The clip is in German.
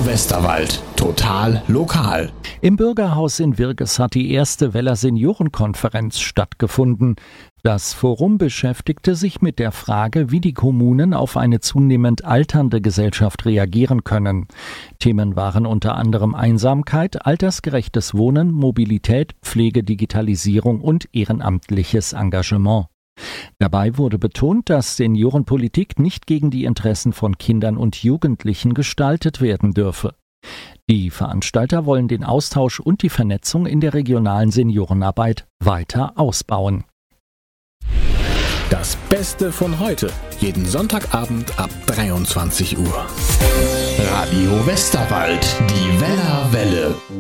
Westerwald. Total lokal. Im Bürgerhaus in Wirges hat die erste Weller Seniorenkonferenz stattgefunden. Das Forum beschäftigte sich mit der Frage, wie die Kommunen auf eine zunehmend alternde Gesellschaft reagieren können. Themen waren unter anderem Einsamkeit, altersgerechtes Wohnen, Mobilität, Pflege, Digitalisierung und ehrenamtliches Engagement. Dabei wurde betont, dass Seniorenpolitik nicht gegen die Interessen von Kindern und Jugendlichen gestaltet werden dürfe. Die Veranstalter wollen den Austausch und die Vernetzung in der regionalen Seniorenarbeit weiter ausbauen. Das Beste von heute. Jeden Sonntagabend ab 23 Uhr. Radio Westerwald. Die Weller Welle.